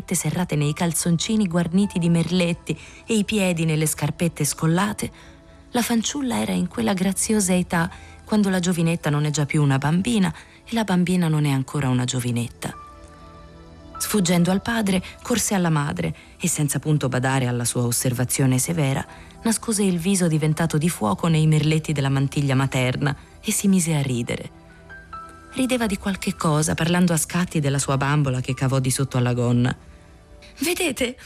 gambrette serrate nei calzoncini guarniti di merletti e i piedi nelle scarpette scollate, la fanciulla era in quella graziosa età quando la giovinetta non è già più una bambina e la bambina non è ancora una giovinetta. Sfuggendo al padre, corse alla madre e, senza punto badare alla sua osservazione severa, nascose il viso diventato di fuoco nei merletti della mantiglia materna e si mise a ridere. Rideva di qualche cosa, parlando a scatti della sua bambola che cavò di sotto alla gonna. «Vedete?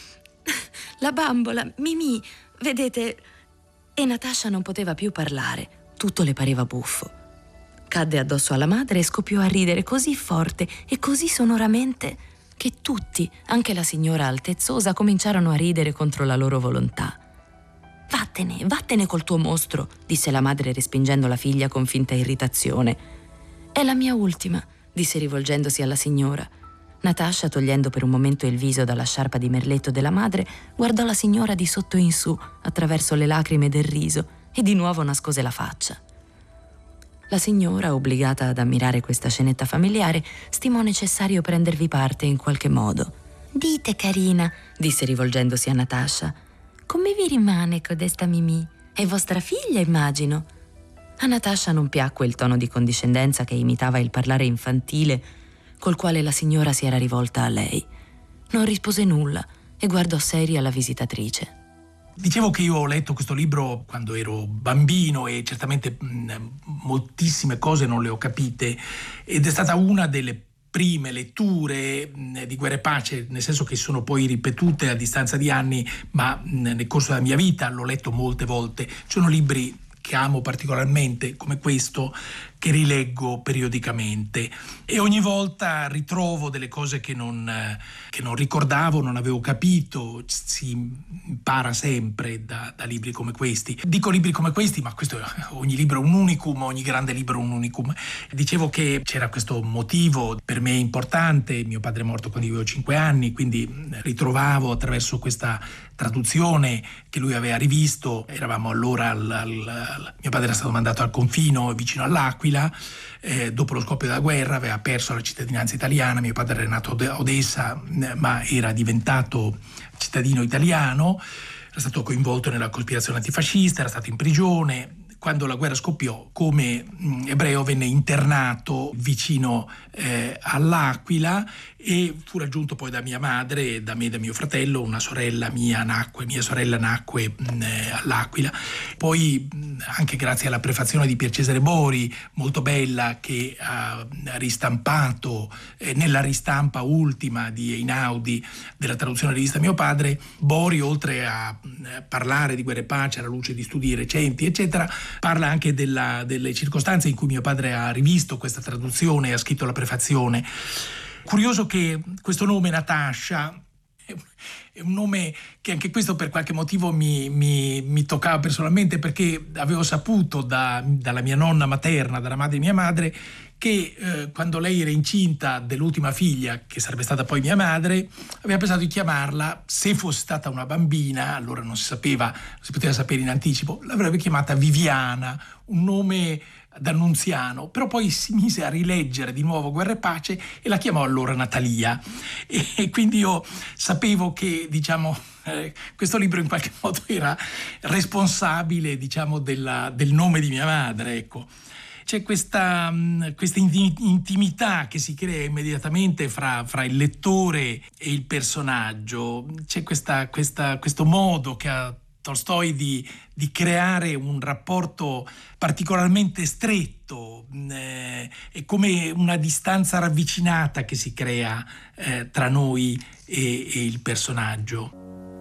La bambola, Mimì, vedete?» E Natascia non poteva più parlare, tutto le pareva buffo. Cadde addosso alla madre e scoppiò a ridere così forte e così sonoramente che tutti, anche la signora altezzosa, cominciarono a ridere contro la loro volontà. «Vattene, vattene col tuo mostro», disse la madre respingendo la figlia con finta irritazione. «È la mia ultima», disse rivolgendosi alla signora. Natascia, togliendo per un momento il viso dalla sciarpa di merletto della madre, guardò la signora di sotto in su, attraverso le lacrime del riso, e di nuovo nascose la faccia. La signora, obbligata ad ammirare questa scenetta familiare, stimò necessario prendervi parte in qualche modo. «Dite, carina», disse rivolgendosi a Natascia, «come vi rimane codesta Mimì? È vostra figlia, immagino?» A Natascia non piacque il tono di condiscendenza che imitava il parlare infantile col quale la signora si era rivolta a lei. Non rispose nulla e guardò seria la visitatrice. Dicevo che io ho letto questo libro quando ero bambino e certamente moltissime cose non le ho capite, ed è stata una delle prime letture di Guerra e Pace, nel senso che sono poi ripetute a distanza di anni, ma nel corso della mia vita l'ho letto molte volte. Ci sono libri che amo particolarmente, come questo, che rileggo periodicamente, e ogni volta ritrovo delle cose che non ricordavo, non avevo capito. Si impara sempre da libri come questi. Dico libri come questi, ma ogni libro è un unicum, ogni grande libro è un unicum. Dicevo che c'era questo motivo per me importante. Mio padre è morto quando io avevo 5 anni, quindi ritrovavo attraverso questa traduzione che lui aveva rivisto. Eravamo allora mio padre era stato mandato al confino vicino all'Aquila. Dopo lo scoppio della guerra aveva perso la cittadinanza italiana. Mio padre era nato a Odessa, ma era diventato cittadino italiano, era stato coinvolto nella cospirazione antifascista, era stato in prigione. Quando la guerra scoppiò, come ebreo venne internato vicino all'Aquila e fu raggiunto poi da mia madre, da me e da mio fratello. Mia sorella nacque all'Aquila. Poi, anche grazie alla prefazione di Pier Cesare Bori, molto bella, che ha ristampato nella ristampa ultima di Einaudi della traduzione rivista Mio Padre, Bori, oltre a parlare di Guerra e Pace alla luce di studi recenti, eccetera, parla anche delle circostanze in cui mio padre ha rivisto questa traduzione e ha scritto la prefazione. Curioso che questo nome Natascia è un nome che anche questo per qualche motivo mi toccava personalmente, perché avevo saputo dalla mia nonna materna, dalla madre di mia madre, che quando lei era incinta dell'ultima figlia, che sarebbe stata poi mia madre, aveva pensato di chiamarla, se fosse stata una bambina, allora non si poteva sapere in anticipo, l'avrebbe chiamata Viviana, un nome d'annunziano, però poi si mise a rileggere di nuovo Guerra e Pace e la chiamò allora Natalia, e quindi io sapevo che questo libro in qualche modo era responsabile del nome di mia madre, ecco. C'è questa intimità che si crea immediatamente fra il lettore e il personaggio. C'è questo modo che ha Tolstoi di creare un rapporto particolarmente stretto, è come una distanza ravvicinata che si crea tra noi e il personaggio.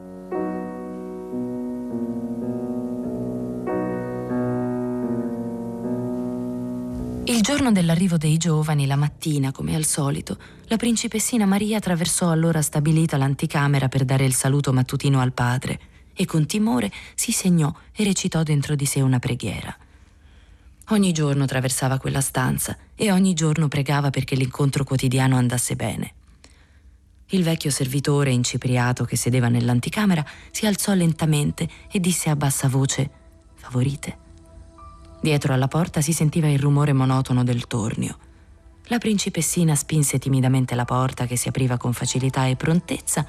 Il giorno dell'arrivo dei giovani, la mattina, come al solito, la principessina Maria attraversò all'ora stabilita l'anticamera per dare il saluto mattutino al padre e con timore si segnò e recitò dentro di sé una preghiera. Ogni giorno attraversava quella stanza e ogni giorno pregava perché l'incontro quotidiano andasse bene. Il vecchio servitore incipriato che sedeva nell'anticamera si alzò lentamente e disse a bassa voce: «Favorite?» Dietro alla porta si sentiva il rumore monotono del tornio. La principessina spinse timidamente la porta, che si apriva con facilità e prontezza,